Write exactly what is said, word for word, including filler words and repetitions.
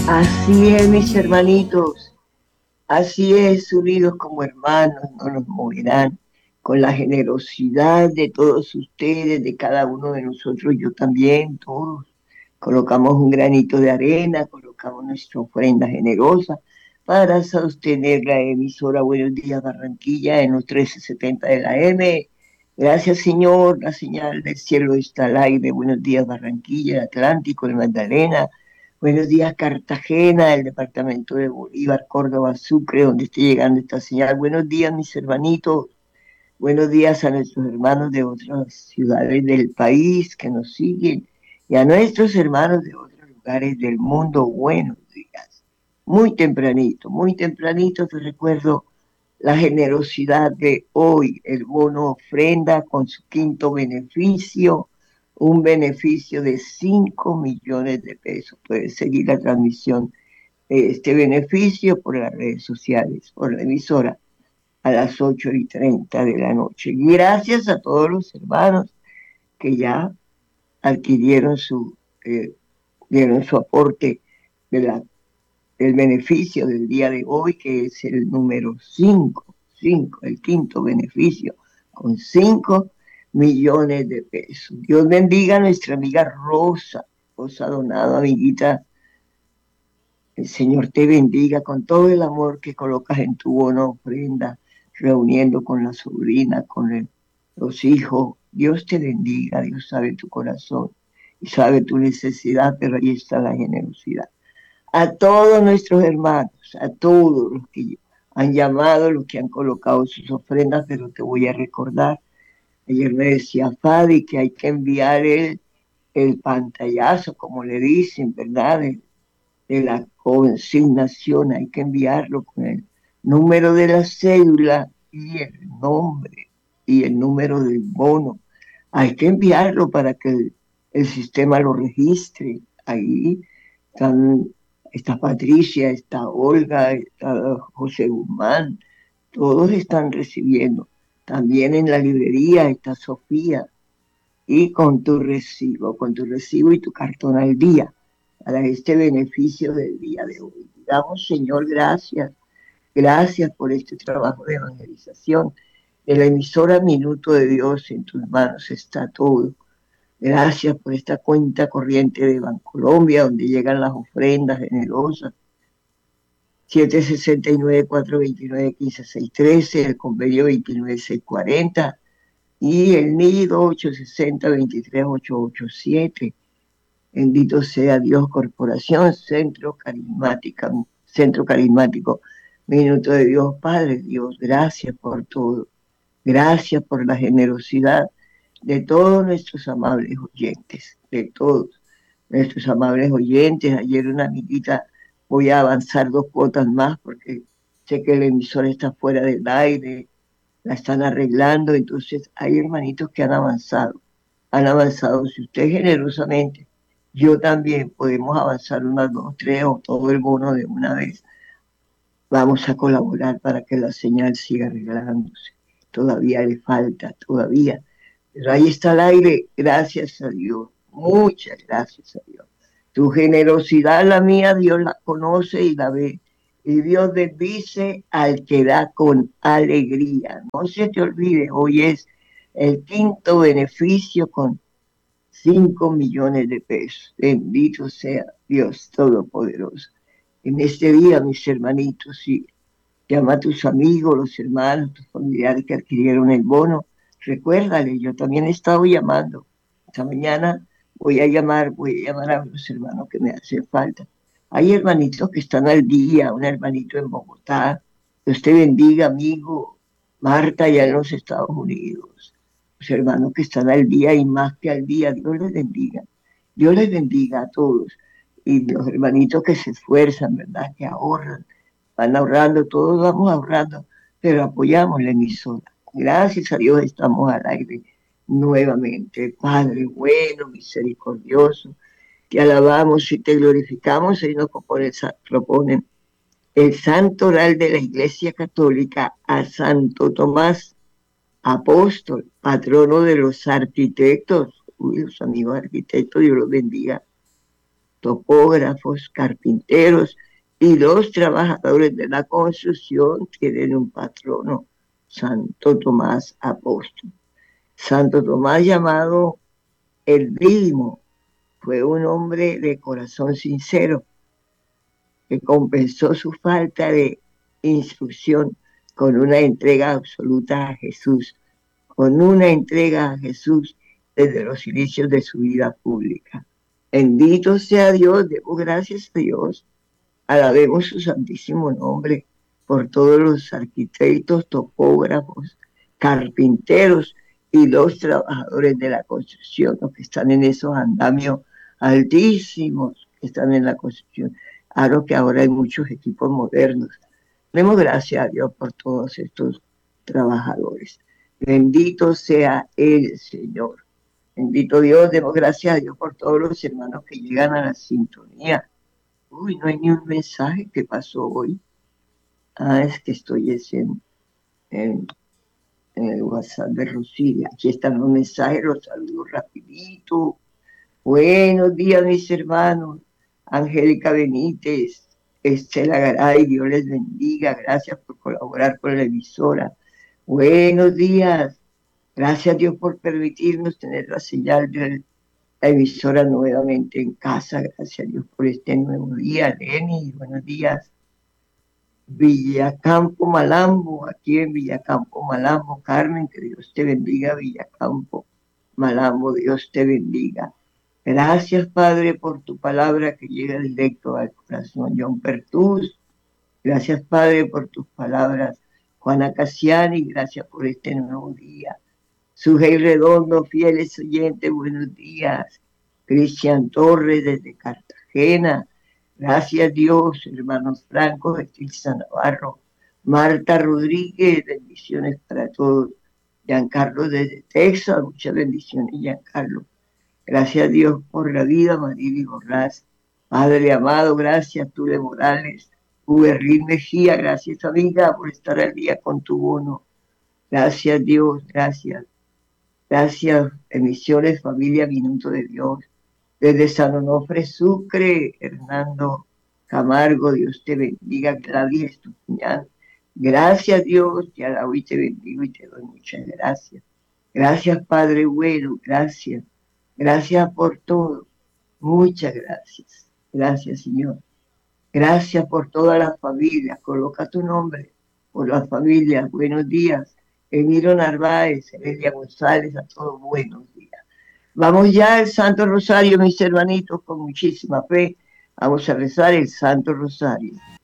Así es, mis hermanitos, así es, unidos como hermanos, no nos moverán, con la generosidad de todos ustedes, de cada uno de nosotros, yo también, todos. Colocamos un granito de arena, colocamos nuestra ofrenda generosa para sostener la emisora Buenos Días Barranquilla en los trece setenta de la M. Gracias, Señor, la señal del cielo está al aire. Buenos días, Barranquilla, el Atlántico, el Magdalena. Buenos días, Cartagena, el departamento de Bolívar, Córdoba, Sucre, donde esté llegando esta señal. Buenos días, mis hermanitos. Buenos días a nuestros hermanos de otras ciudades del país que nos siguen y a nuestros hermanos de otros lugares del mundo. Buenos días. Muy tempranito, muy tempranito te recuerdo la generosidad de hoy, el bono ofrenda con su quinto beneficio, un beneficio de cinco millones de pesos. Puedes seguir la transmisión de este beneficio por las redes sociales, por la emisora a las ocho y treinta de la noche. Gracias a todos los hermanos que ya adquirieron su, eh, dieron su aporte de la, del beneficio del día de hoy, que es el número cinco, cinco, el quinto beneficio, con cinco millones de pesos. Dios bendiga a nuestra amiga Rosa, Rosa Donado, amiguita. El Señor te bendiga con todo el amor que colocas en tu bono ofrenda, reuniendo con la sobrina, con el- los hijos. Dios te bendiga, Dios sabe tu corazón y sabe tu necesidad, pero ahí está la generosidad. A todos nuestros hermanos, a todos los que han llamado, los que han colocado sus ofrendas, pero te voy a recordar. Ayer me decía Fadi que hay que enviar el, el pantallazo, como le dicen, ¿verdad? De la consignación, hay que enviarlo con el número de la cédula y el nombre y el número del bono. Hay que enviarlo para que el, el sistema lo registre. Ahí están, está Patricia, está Olga, está José Guzmán, todos están recibiendo. También en la librería está Sofía, y con tu recibo, con tu recibo y tu cartón al día para este beneficio del día de hoy. Digamos, Señor, gracias, gracias por este trabajo de evangelización. De la emisora Minuto de Dios, en tus manos está todo. Gracias por esta cuenta corriente de Bancolombia, donde llegan las ofrendas generosas. siete seis nueve, cuatro dos nueve, uno cinco seis uno tres, el convenio veintinueve seis cuarenta y el nido ocho seis cero, dos tres ocho ocho siete. Bendito sea Dios, Corporación Centro Carismática, Centro Carismático, Minuto de Dios, Padre Dios, gracias por todo. Gracias por la generosidad de todos nuestros amables oyentes, de todos nuestros amables oyentes. Ayer una amiguita, voy a avanzar dos cuotas más porque sé que el emisor está fuera del aire, la están arreglando, entonces hay hermanitos que han avanzado, han avanzado. Si usted generosamente, yo también podemos avanzar unas dos, tres o todo el bono de una vez. Vamos a colaborar para que la señal siga arreglándose. Todavía le falta, todavía. Pero ahí está el aire, gracias a Dios. Muchas gracias a Dios. Tu generosidad, la mía, Dios la conoce y la ve. Y Dios bendice al que da con alegría. No se te olvide, hoy es el quinto beneficio con cinco millones de pesos. Bendito sea Dios Todopoderoso. En este día, mis hermanitos, sí, llama a tus amigos, los hermanos, tus familiares que adquirieron el bono. Recuérdale, yo también he estado llamando. Esta mañana voy a llamar, voy a llamar a los hermanos que me hacen falta. Hay hermanitos que están al día, un hermanito en Bogotá. Dios te bendiga, amigo. Marta, allá en los Estados Unidos. Los hermanos que están al día y más que al día, Dios les bendiga. Dios les bendiga a todos. Y los hermanitos que se esfuerzan, ¿verdad? Que ahorran, van ahorrando, todos vamos ahorrando, pero apoyamos la emisora. Gracias a Dios estamos al aire nuevamente. Padre bueno, misericordioso, te alabamos y te glorificamos. Y nos propone, proponen el santo oral de la Iglesia Católica a Santo Tomás, apóstol, patrono de los arquitectos. Uy, los amigos arquitectos, Dios los bendiga. topógrafos, carpinteros y los trabajadores de la construcción tienen un patrono, Santo Tomás Apóstol. Santo Tomás, llamado el Dídimo, fue un hombre de corazón sincero que compensó su falta de instrucción con una entrega absoluta a Jesús, con una entrega a Jesús desde los inicios de su vida pública. Bendito sea Dios, demos gracias a Dios, alabemos su santísimo nombre por todos los arquitectos, topógrafos, carpinteros y los trabajadores de la construcción, los que están en esos andamios altísimos que están en la construcción. Claro que ahora hay muchos equipos modernos. Demos gracias a Dios por todos estos trabajadores. Bendito sea el Señor. Bendito Dios, demos gracias a Dios por todos los hermanos que llegan a la sintonía. Uy, no hay ni un mensaje que pasó hoy. Ah, es que estoy en, en, en el WhatsApp de Rosilla. Aquí están los mensajes, los saludo rapidito. Buenos días, mis hermanos. Angélica Benítez, Estela Garay, Dios les bendiga. Gracias por colaborar con la emisora. Buenos días. Gracias a Dios por permitirnos tener la señal de la emisora nuevamente en casa. Gracias a Dios por este nuevo día. Lenny, buenos días. Villacampo Malambo, aquí en Villacampo Malambo. Carmen, que Dios te bendiga, Villacampo Malambo, Dios te bendiga. Gracias, Padre, por tu palabra que llega directo al corazón. John Pertús, gracias, Padre, por tus palabras. Juana Casiani, gracias por este nuevo día. Sujei Redondo, fieles oyentes, buenos días. Cristian Torres, desde Cartagena. Gracias, Dios, hermanos Franco, Estilza Navarro. Marta Rodríguez, bendiciones para todos. Giancarlo desde Texas, muchas bendiciones, Giancarlo. Gracias a Dios por la vida, Marili Borrás. Padre amado, gracias, Tule Morales. Uberlín Mejía, gracias, amiga, por estar al día con tu bono. Gracias, Dios, gracias. Gracias, emisiones, familia, Minuto de Dios. Desde San Onofre, Sucre, Hernando Camargo, Dios te bendiga, Gladys Estupiñán. Gracias, Dios, te alabo y te bendigo y te doy muchas gracias. Gracias, Padre bueno, gracias. Gracias por todo. Muchas gracias. Gracias, Señor. Gracias por todas las familias. Coloca tu nombre por las familias. Buenos días. Emilio Narváez, Heredia González, a todos buenos días. Vamos ya al Santo Rosario, mis hermanitos, con muchísima fe. Vamos a rezar el Santo Rosario.